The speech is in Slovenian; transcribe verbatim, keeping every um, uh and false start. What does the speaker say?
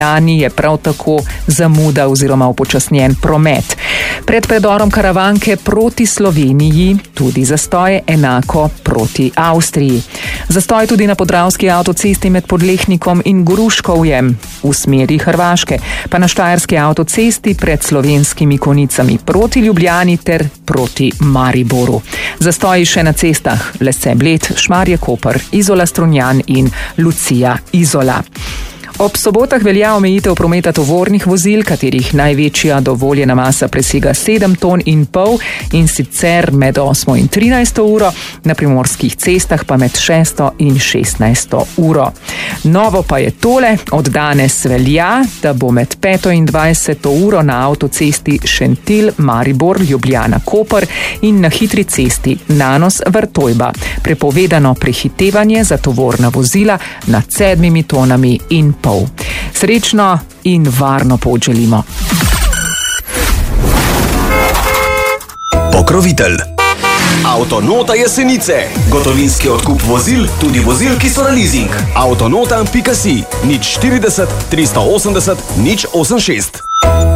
Ljubljani je prav tako zamuda oziroma upočasnjen promet. Pred predorom Karavanke proti Sloveniji tudi zastoj, enako proti Avstriji. Zastoj tudi na podravski avtocesti med Podlehnikom in Gruškovjem v smeri Hrvaške, pa na štajerski avtocesti pred Slovenskimi Konicami proti Ljubljani ter proti Mariboru. Zastoji še na cestah Lese-Bled, Šmarje-Koper, Izola-Strunjan in Lucija-Izola. Ob sobotah velja omejitev prometa tovornih vozil, katerih največja dovoljena masa presega sedem ton in pol, in sicer med osmo in trinajsto uro, na primorskih cestah pa med šesto in šestnajsto uro. Novo pa je tole, od danes velja, da bo med peto in dvajseto uro na avtocesti Šentilj, Maribor, Ljubljana, Koper in na hitri cesti Nanos-Vrtojba prepovedano prehitevanje za tovorna vozila nad sedmimi tonami in pol. Srečno in varno pot želimo. Pokrovitelj Avtonota Jesenice. Gotovinski odkup vozil, tudi vozil, ki so na leasing. Avtonota pika si, nič štirideset, tristo osemdeset, nič osemdesiat šest.